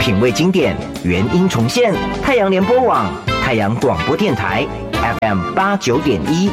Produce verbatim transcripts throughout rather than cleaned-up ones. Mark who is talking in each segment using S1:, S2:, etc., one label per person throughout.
S1: 品味经典，原音重现。太阳联播网、太阳广播电台 F M 八九点一。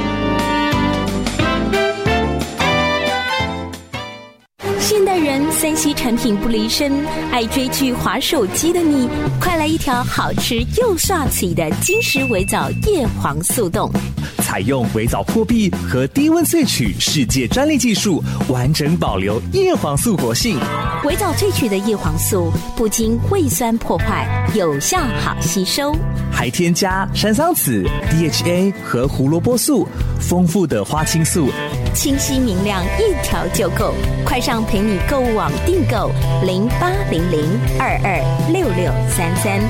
S2: 现代人三 C 产品不离身，爱追剧、滑手机的你，快来一条好吃又帅气的金石微藻叶黄素冻。
S3: 采用微藻破壁和低温萃取世界专利技术，完整保留叶黄素活性。
S2: 微藻萃取的叶黄素不经胃酸破坏，有效好吸收，
S3: 还添加山桑子、D H A 和胡萝卜素，丰富的花青素，
S2: 清晰明亮，一条就够。快上陪你购物网订购零八零零二二六六三三。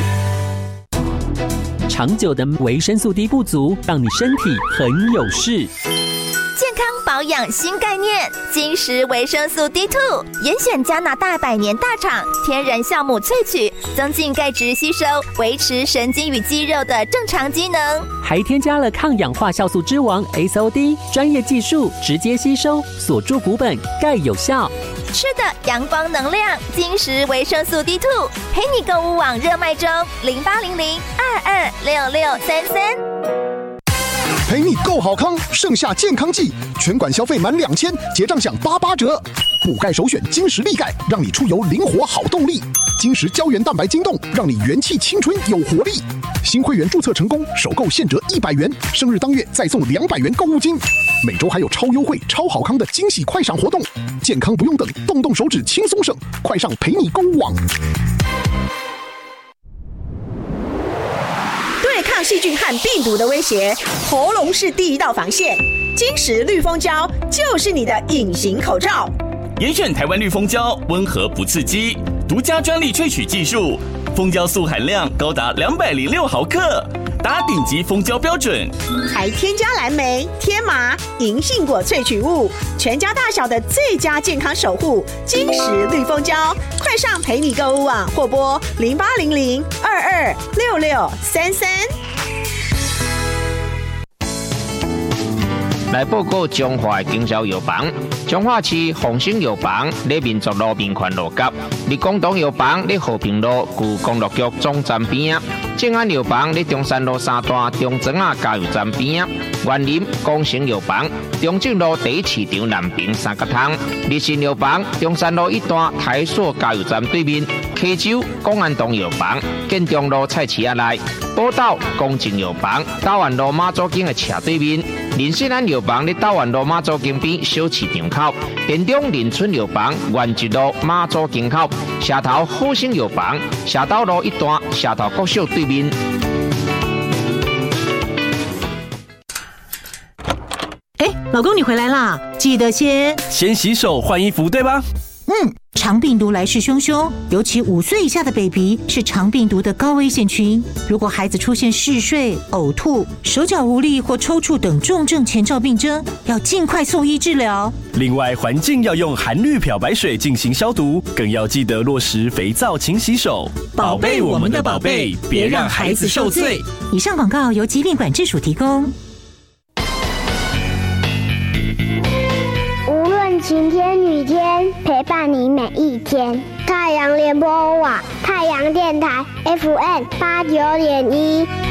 S4: 长久的维生素 D 不足，让你身体很有事。
S5: 健康保养新概念，金石维生素 D 二 严选加拿大百年大厂天然酵母萃取，增进钙质吸收，维持神经与肌肉的正常机能，
S4: 还添加了抗氧化酵素之王 S O D， 专业技术直接吸收，锁住骨本，钙有效。
S5: 吃的阳光能量，金石维生素 D 二 陪你购物网热卖中，零八零零二二六六三三。
S6: 陪你购好康，盛夏健康季，全馆消费满两千，结账享八八折。补钙首选金石力钙，让你出游灵活好动力。金石胶原蛋白晶冻，让你元气青春有活力。新会员注册成功，首购现折一百元，生日当月再送两百元购物金。每周还有超优惠、超好康的惊喜快闪活动，健康不用等，动动手指轻松省，快上陪你购物网。
S7: 对抗细菌和病毒的威胁，喉咙是第一道防线。金石绿蜂胶就是你的隐形口罩。
S8: 严选台湾绿蜂胶，温和不刺激，独家专利萃取技术，蜂胶素含量高达两百零六毫克，达顶级蜂胶标准。
S7: 还添加蓝莓、天麻、银杏果萃取物，全家大小的最佳健康守护。金石绿蜂胶，快上陪你购物网或拨零八零零二二六六三三。
S9: 来报告中华经销药房，中华市丰兴药房咧民族路民权路甲，立功东药房咧和平路旧公路局总站边啊，正安药房咧中山路三段中庄啊加油站边啊，园林光成药房中正路第一市场南平三角汤，立信药房中山路一段台塑加油站对面，溪州公安东药房建中路菜市仔内，宝岛公正药房台湾路马祖径的斜对面。林信安药房咧台湾路马祖径边小市场口，田中林村药房原一路马祖径口，社头好生药房社头路一段社头国小对面。
S10: 哎，老公你回来啦，记得先
S3: 先洗手换衣服，对吧？
S10: 嗯。肠病毒来势汹汹，尤其五岁以下的 baby 是肠病毒的高危险群。如果孩子出现嗜睡、呕吐、手脚无力或抽搐等重症前兆病征，要尽快送医治疗。
S3: 另外，环境要用含氯漂白水进行消毒，更要记得落实肥皂勤洗手，
S10: 宝贝我们的宝贝，别让孩子受罪。以上广告由疾病管制署提供。
S11: 晴天雨天，陪伴你每一天。太阳联播网，太阳电台 F M 八九点一。